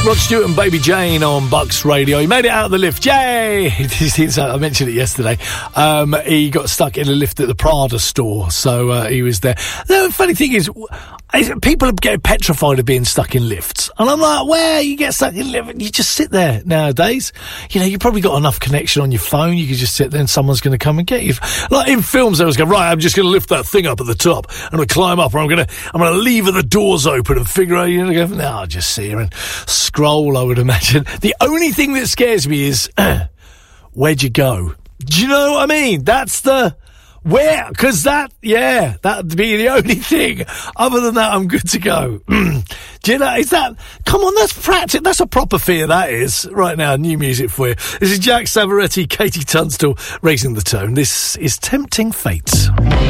Rod Stewart and Baby Jane on Bucks Radio. He made it out of the lift. Yay! I mentioned it yesterday. He got stuck in a lift at the Prada store, so he was there. The funny thing is people are getting petrified of being stuck in lifts. And I'm like, where you get stuck in lift? You just sit there nowadays. You know, you've probably got enough connection on your phone. You can just sit there and someone's going to come and get you. Like in films, they always go, right, I'm just going to lift that thing up at the top. I'm going to climb up, or I'm going to leave the doors open and figure out, you know, go, no, I'll just sit here and scroll, I would imagine. The only thing that scares me is, where'd you go? Do you know what I mean? That's the... Where? Because that'd be the only thing. Other than that, I'm good to go. Do you know, is that... Come on, that's practice. That's a proper fear, that is. Right now, new music for you. This is Jack Savaretti, Katie Tunstall, raising the tone. This is Tempting Fate.